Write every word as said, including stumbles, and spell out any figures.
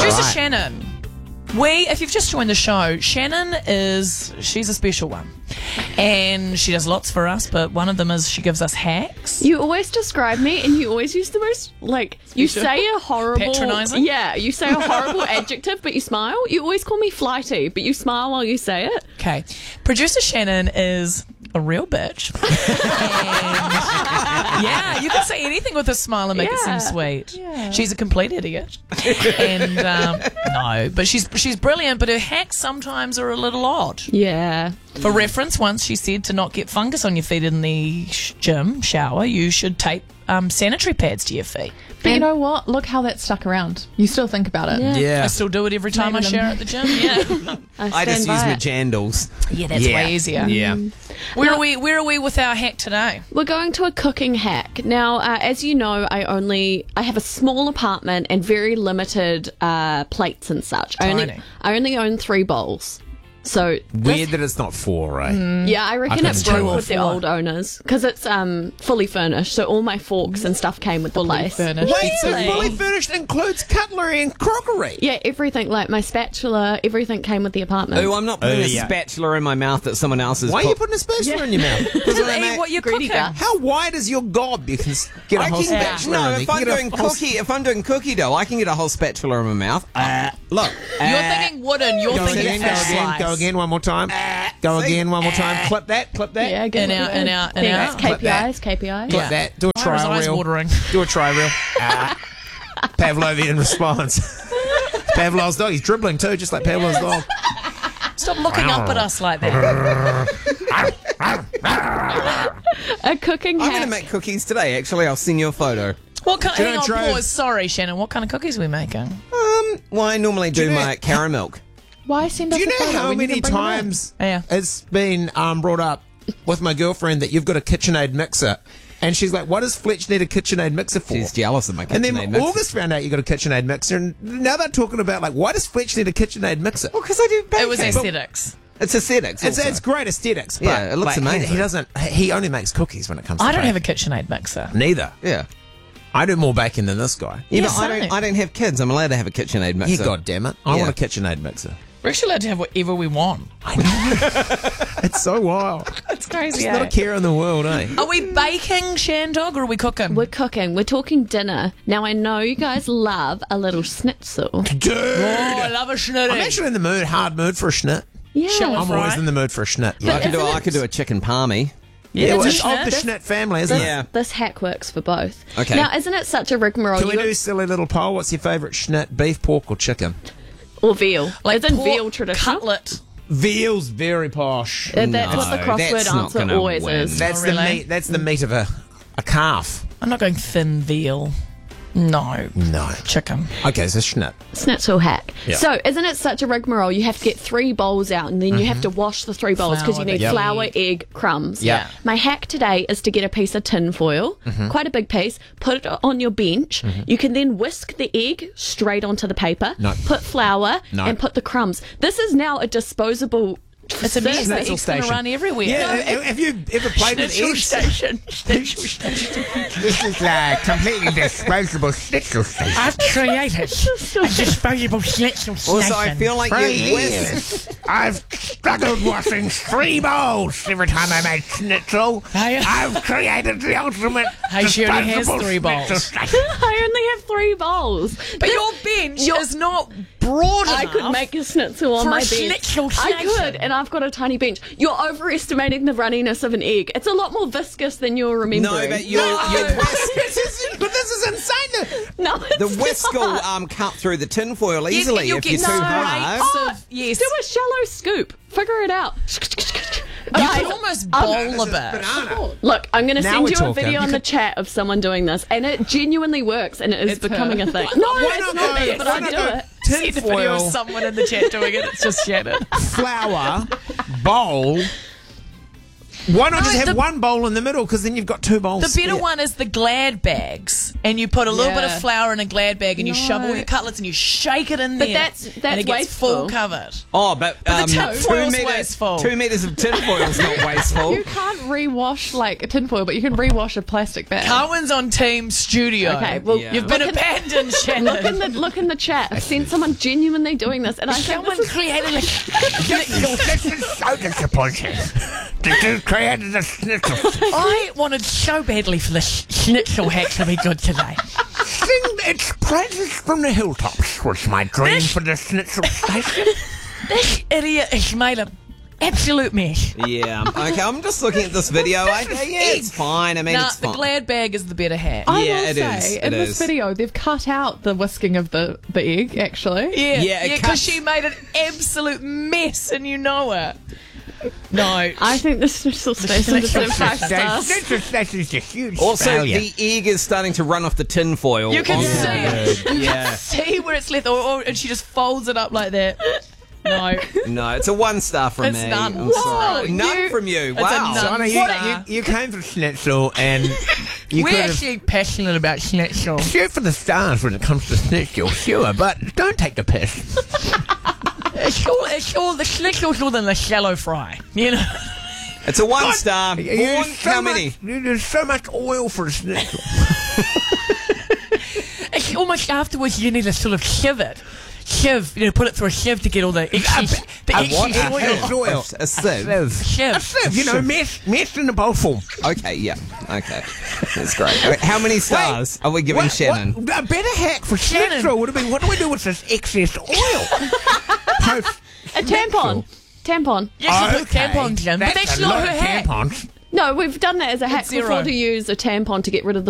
Producer right. Shannon. We, if you've just joined the show, Shannon is, she's a special one. And she does lots for us, but one of them is she gives us hacks. You always describe me and you always use the most, like, you say a horrible... Patronising? Yeah, you say a horrible adjective, but you smile. You always call me flighty, but you smile while you say it. Okay. Producer Shannon is a real bitch. And, yeah, you can say anything with a smile and make it Yeah. seem sweet. Yeah. She's a complete idiot. And, um, no, but she's she's brilliant, but her hacks sometimes are a little odd. Yeah. For reference, once she said to not get fungus on your feet in the sh- gym shower, you should tape um, sanitary pads to your feet. But you know what? Look how that stuck around. You still think about it. Yeah. Yeah. I still do it every time I Maybe shower them. at the gym. Yeah, I, I just stand use by my it. jandals. yeah, that's yeah. way easier. Yeah. Where are we? Where are we with our hack today? We're going to a cooking hack. Now, uh, as you know, I only I have a small apartment and very limited uh, plates and such. I only Tiny. I only own three bowls. So Weird that it's not four, right? yeah, I reckon couldn't it's do broke it. with the old owners because it's um fully furnished. So all my forks and stuff came with the place. Furnished. Wait, so Really? fully furnished includes cutlery and crockery. Yeah, everything like my spatula, everything came with the apartment. Oh, I'm not putting Oh, a yeah. spatula in my mouth that someone else has Why are put. you putting a spatula in your mouth? Does it eat what you're Greedy cooking? guy. How wide is your gob? You can s- get a I whole can, spatula. no, in if there. I'm You can doing get a whole cookie, if I'm doing cookie dough, I can get a whole spatula in my mouth. Uh, look, You're uh, thinking wooden. You're Go thinking again, go fish again, slice. go again, one more time. Go see? again, one more time. Clip that, clip that. yeah, good. In out, in out, in Thanks, out. Clip that. K P Is, K P Is. Clip Yeah. that. Do a Why trial was eyes reel. watering? Do a try reel. Ah. Pavlovian response. Pavlov's dog. He's dribbling too, just like Pavlov's dog. Stop looking up at us like that. A cooking I'm hack. going to make cookies today. Actually, I'll send you a photo. What kind? Do you Hang know, on, Trove- pause. Sorry, Shannon. What kind of cookies are we making? Um, well, I normally do, you know- my carrot milk. Why send Do us you a know photo how when you many can bring them in? times Yeah. it's been um, brought up with my girlfriend that you've got a KitchenAid mixer? And she's like, what does Fletch need a KitchenAid mixer for? She's jealous of my And KitchenAid then mixer. August found out you got a KitchenAid mixer, and now they're talking about, like, why does Fletch need a KitchenAid mixer? Well, because I do baking. It was aesthetics. It's aesthetics. It's, also. it's great aesthetics, but Yeah, it looks like, he- amazing. He, doesn't. He only makes cookies when it comes. to I don't baking. have a KitchenAid mixer. Neither. Yeah. I do more baking than this guy. Yeah, Yeah, but I don't. same. I don't have kids. I'm allowed to have a KitchenAid mixer. Yeah, God damn it! I Yeah. want a KitchenAid mixer. We're actually allowed to have whatever we want. It's so wild. It's crazy. There's not a care in the world, eh? Are we baking, Shandog, or are we cooking? We're cooking. We're talking dinner. Now, I know you guys love a little schnitzel. Dude, oh, I love a schnitty. I'm actually in the mood, hard mood for a schnit. Yeah. Shall we I'm fry? always in the mood for a schnit. I Yeah, can do. isn't I it- can do a chicken palmy. Yeah, well, that's it's a of the schnit. schnit family, isn't Yeah. it? This hack works for both. Okay. Now, isn't it such a rigmarole? Can we You- do a silly little poll? What's your favourite schnit? Beef, pork, or chicken? or veal? Like Isn't pork veal traditional? cutlet. Veal's very posh. Uh, That's what the No, crossword that's not answer gonna always win. is. That's Oh, the really? meat. That's the meat of a a calf. I'm not going thin veal. No. No. Chicken. Okay, so schnit. Schnitzel hack. Yeah. So, isn't it such a rigmarole? You have to get three bowls out, and then you have to wash the three bowls because you Flour, need the flour, egg. egg, crumbs. Yeah. My hack today is to get a piece of tin foil, quite a big piece, put it on your bench. You can then whisk the egg straight onto the paper, No. put flour, No. and put the crumbs. This is now a disposable. It's a mess. The Schnitzel egg's going to station. run everywhere. Yeah, have have you ever played with Schnitzel eggs? station. Schnitzel station. This is a completely disposable schnitzel station. I've created a disposable schnitzel station. Also, I feel like For you whisk. years, I've struggled washing three bowls every time I make schnitzel. Hey. I've created the ultimate Hey, she only has disposable three bowls. schnitzel station. I only have three bowls. But your bench Your- is not broad I enough. could make a schnitzel on for my a bench. schnitzel I station. could, and I've got a tiny bench. You're overestimating the runniness of an egg. It's a lot more viscous than you're remembering. No, but your No. your whisk, This is- but this is insane. no, it's the whisk will not. um cut through the tinfoil Yes, easily you'll if you're get too no hard. rates Oh, of- yes. Do a shallow scoop. Figure it out. You Guys, can almost um, bowl a bit. Banana. Look, I'm going to Now send we're you a talking. video You in the could- chat of someone doing this, and it genuinely works, and it is It's becoming her. a thing. No, Why it's not not go- me, but why I not do go it. See the video of Tinfoil, someone in the chat doing it. It's just Shannon. flour, bowl. Why not No, just have the- one bowl in the middle? Because then you've got two bowls. The better spare. one is the Glad bags. and you put a little bit Yeah. of flour in a Glad bag and you No. shove all your cutlets and you shake it in But there. that's- and that's it gets wasteful. full covered. Oh, but, the um, tin two foil's meters, wasteful. two meters of tinfoil's not wasteful. You can't rewash like a tinfoil, but you can rewash a plastic bag. Carwyn's on Team Studio. Okay, well, Yeah. You've been look in- abandoned, Shannon. Look in the look in the chat. I've seen someone genuinely doing this, and I think Someone this is created a This is so disappointing. Did you create the schnitzel? I wanted so badly for this schnitzel hack to be good today. Sing its praises from the hilltops was my dream for the schnitzel station. This idiot has made an absolute mess. Yeah. Okay, I'm just looking at this video. I, yeah, it's fine. I mean, Nah, it's the fine. Glad bag is the better hack. I Yeah, will it say, is, in it this is. video, they've cut out the whisking of the, the egg, actually. Yeah, Yeah, it yeah, because cuts- she made an absolute mess, and you know it. No, I think the schnitzel station deserves five stars. Schnitzel station is a huge Also, failure. the egg is starting to run off the tinfoil. you can on- see it. Yeah. See where it's left, or, or and she just folds it up like that. No, No, it's a one star from It's me. none. I'm Whoa, sorry. None you- from you. It's a Wow. none. Donna, you, What? you, you came for schnitzel and you We're could have actually passionate about schnitzel. shoot for the stars when it comes to schnitzel, sure, but don't take the piss. It's all, it's all, the schnitzel's more than the shallow fry, you know? It's a one star. You Born, use so how much- many? you use so much oil for a schnitzel. It's almost afterwards you need to sort of sieve it. Sieve, you know, put it through a sieve to get all the excess, the a what? excess A oil. oil. A sieve. Sieve. Sieve. A sieve, you know, mess, mess in the bowl form. Okay, yeah. Okay. That's great. Okay, how many stars are we giving What- Shannon? what- a better hack for Shannon. schnitzel would have been, what do we do with this excess oil? Post A tampon. Tampon. Yes, you put tampons in, but that's a not lot her of hack. tampons. No, we've done that as a hack zero. before to use a tampon to get rid of the